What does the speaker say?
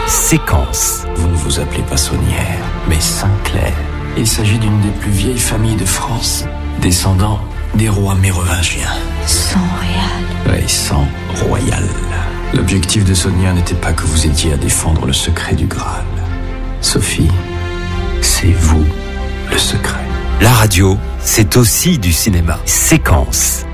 Séquence. Vous ne vous appelez pas Saunière, mais Sinclair. Il s'agit d'une des plus vieilles familles de France, descendant des rois mérovingiens. Sang royal. Oui, sang royal. L'objectif de Sonia n'était pas que vous aidiez à défendre le secret du Graal. Sophie, c'est vous le secret. La radio, c'est aussi du cinéma. Séquence.